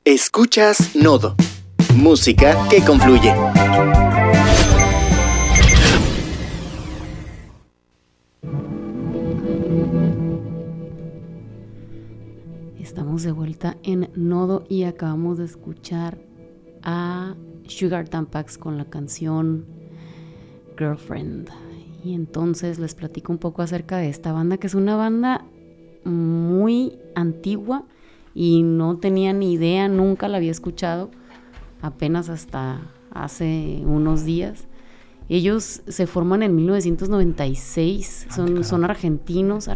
Escuchas Nodo, música que confluye. Estamos de vuelta en Nodo y acabamos de escuchar a Sugar Tampax con la canción Girlfriend. Y entonces les platico un poco acerca de esta banda, que es una banda muy antigua y no tenía ni idea, nunca la había escuchado, apenas hasta hace unos días. Ellos se forman en 1996, son argentinas,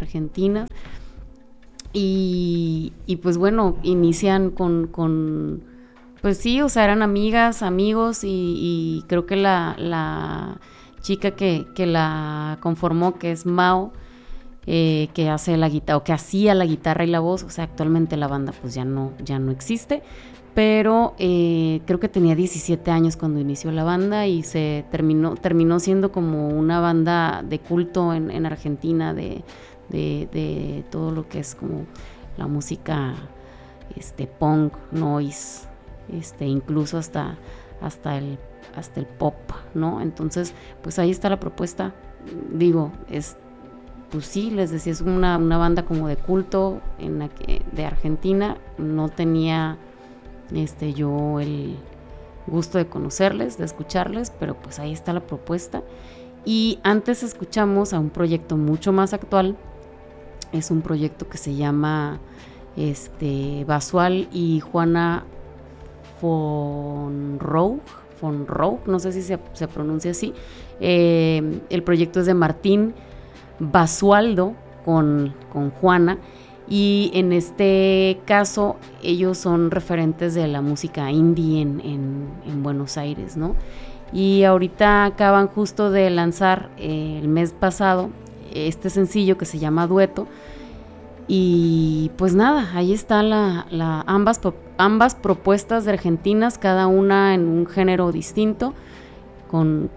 y pues bueno, inician con pues sí, o sea, eran amigos, y creo que la chica que la conformó, que es Mao, que hace la guitarra, o que hacía la guitarra y la voz, o sea, actualmente la banda pues ya no existe, pero creo que tenía 17 años cuando inició la banda y se terminó siendo como una banda de culto en Argentina de todo lo que es como la música punk, noise, incluso hasta el pop, ¿no? Entonces, pues ahí está la propuesta. Digo, pues sí, les decía, es una banda como de culto de Argentina. No tenía yo el gusto de conocerles, de escucharles, pero pues ahí está la propuesta. Y antes escuchamos a un proyecto mucho más actual. Es un proyecto que se llama Basual y Juana von Roug, no sé si se pronuncia así. El proyecto es de Martín Basualdo con Juana, y en este caso ellos son referentes de la música indie en Buenos Aires, ¿no? Y ahorita acaban justo de lanzar el mes pasado este sencillo que se llama Dueto. Y pues nada, ahí están ambas propuestas de argentinas, cada una en un género distinto, con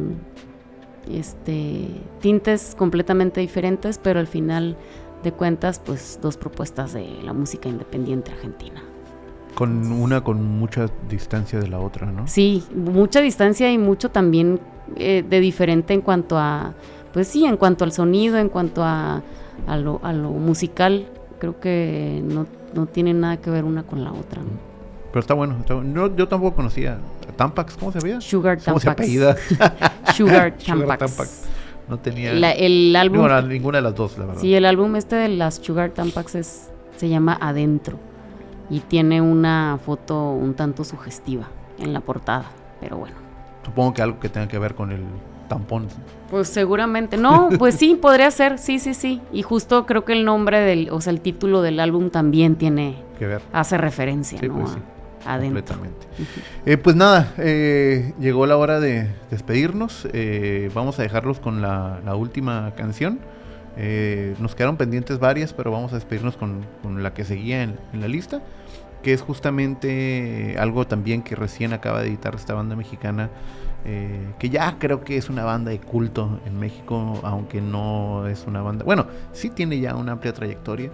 tintes completamente diferentes, pero al final de cuentas, pues dos propuestas de la música independiente argentina. Con mucha distancia de la otra, ¿no? Sí, mucha distancia y mucho también de diferente en cuanto a, pues sí, en cuanto al sonido, en cuanto a lo musical. Creo que no tienen nada que ver una con la otra, ¿no? Pero está bueno. No, yo tampoco conocía Tampax, ¿cómo se veía? Sugar Tampax. ¿Cómo se apellida? Sugar Tampax. No tenía el álbum, ninguna de las dos, la verdad. Sí, el álbum de las Sugar Tampax se llama Adentro y tiene una foto un tanto sugestiva en la portada, pero bueno. Supongo que algo que tenga que ver con el tampón. Pues seguramente. No, pues sí, podría ser, sí. Y justo creo que el nombre el título del álbum también tiene que ver. Hace referencia, sí, ¿no? Pues sí. Adentro. Completamente. Pues nada, llegó la hora de despedirnos. Vamos a dejarlos con la última canción. Nos quedaron pendientes varias, pero vamos a despedirnos con la que seguía en la lista, que es justamente algo también que recién acaba de editar esta banda mexicana, que ya creo que es una banda de culto en México, aunque no es una banda, bueno, sí tiene ya una amplia trayectoria.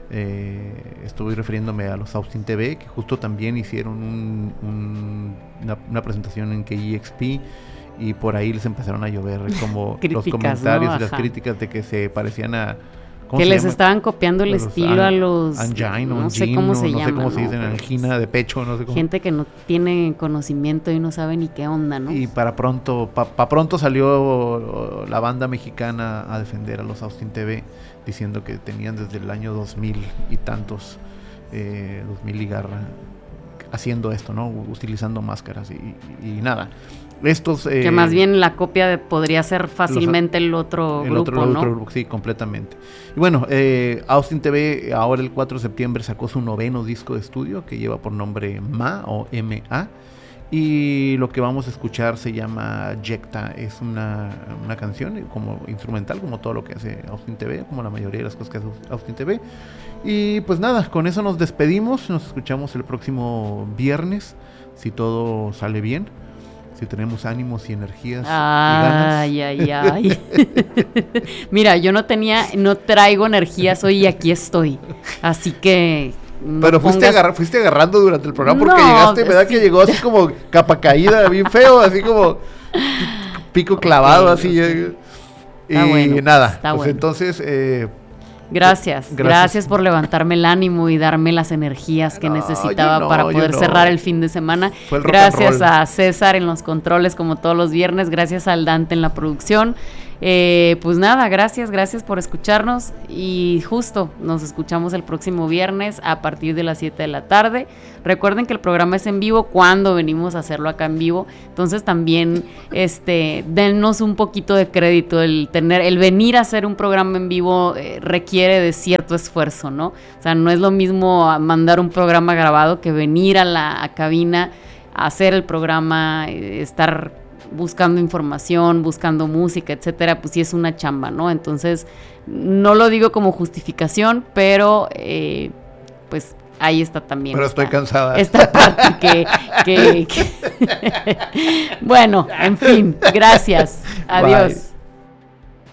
Estoy refiriéndome a los Austin TV, que justo también hicieron una presentación en KEXP, y por ahí les empezaron a llover como los comentarios, ¿no? Y las críticas de que se parecían a... Que les estaban copiando el estilo a los... Angina, no sé cómo se llama. No sé cómo se dicen, angina de pecho, no sé cómo. Gente que no tiene conocimiento y no sabe ni qué onda, ¿no? Y para pronto salió la banda mexicana a defender a los Austin TV, diciendo que tenían desde el año 2000 y tantos, 2000 y garra, haciendo esto, ¿no? Utilizando máscaras y nada. Que más bien la copia podría ser fácilmente el otro grupo, ¿no? Otro grupo, sí, completamente. Y bueno, Austin TV ahora el 4 de septiembre sacó su 9º disco de estudio, que lleva por nombre Ma o M.A. Y lo que vamos a escuchar se llama Yecta. Es una canción como instrumental, como todo lo que hace Austin TV, como la mayoría de las cosas que hace Austin TV. Y pues nada, con eso nos despedimos. Nos escuchamos el próximo viernes, si todo sale bien. Si tenemos ánimos y energías y ganas. Ay. Mira, yo no traigo energías hoy y aquí estoy. Así que no pero fuiste agarrando durante el programa porque llegaste, ¿verdad? Sí. Que llegó así como capa caída, bien feo, así como pico clavado, así. Y bueno, nada, pues bueno. Entonces... Gracias por levantarme el ánimo y darme las energías que necesitaba para poder cerrar el fin de semana. Gracias a César en los controles como todos los viernes, gracias al Dante en la producción. Pues nada, gracias por escucharnos y justo nos escuchamos el próximo viernes a partir de las 7 de la tarde. Recuerden que el programa es en vivo cuando venimos a hacerlo acá en vivo, entonces también dennos un poquito de crédito. El venir a hacer un programa en vivo requiere de cierto esfuerzo, ¿no? O sea, no es lo mismo mandar un programa grabado que venir a la cabina a hacer el programa, estar buscando información, buscando música, etcétera, pues sí es una chamba, ¿no? Entonces, no lo digo como justificación, pero pues ahí está también. Pero estoy cansada. Esta parte que... Bueno, en fin, gracias. Adiós. Bye.